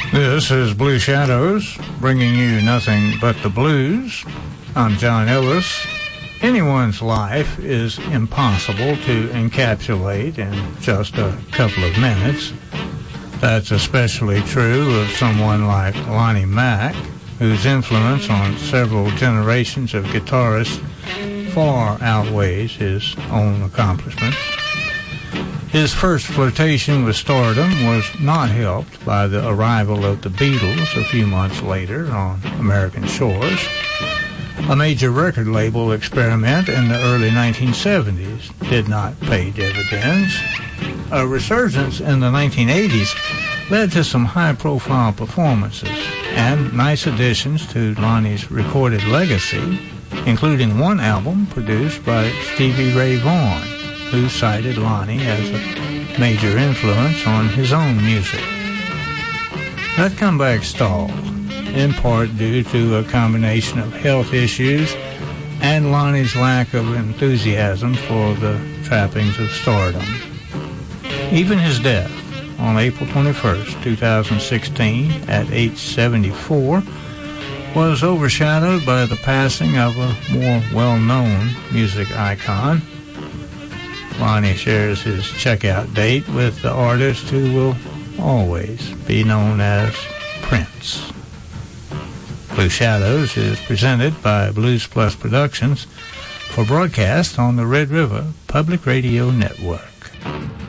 This is Blue Shadows, bringing you nothing but the blues. I'm John Ellis. Anyone's life is impossible to encapsulate in just a couple of minutes. That's especially true of someone like Lonnie Mack, whose influence on several generations of guitarists far outweighs his own accomplishments. His first flirtation with stardom was not helped by the arrival of the Beatles a few months later on American shores. A major record label experiment in the early 1970s did not pay dividends. A resurgence in the 1980s led to some high-profile performances and nice additions to Lonnie's recorded legacy, including one album produced by Stevie Ray Vaughan, who cited Lonnie as a major influence on his own music. That comeback stalled, in part due to a combination of health issues and Lonnie's lack of enthusiasm for the trappings of stardom. Even his death on April 21st, 2016, at age 74, was overshadowed by the passing of a more well-known music icon. Lonnie shares his checkout date with the artist who will always be known as Prince. Blue Shadows is presented by Blues Plus Productions for broadcast on the Red River Public Radio Network.